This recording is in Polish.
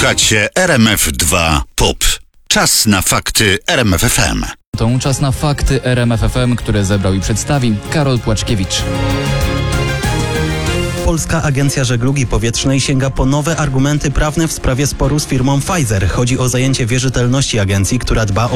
Słuchacie RMF2 POP. Czas na fakty RMF FM. To czas na fakty RMF FM, które zebrał i przedstawi Karol Płaczkiewicz. Polska Agencja Żeglugi Powietrznej sięga po nowe argumenty prawne w sprawie sporu z firmą Pfizer. Chodzi o zajęcie wierzytelności agencji, która dba o